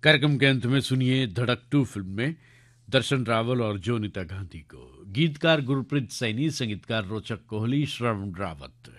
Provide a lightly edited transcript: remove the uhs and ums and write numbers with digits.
कार्यक्रम के अंत में सुनिए धड़क 2 फिल्म में दर्शन रावल और जोनिता गांधी को। गीतकार गुरप्रीत सैनी, संगीतकार रोचक कोहली, श्रवण रावत।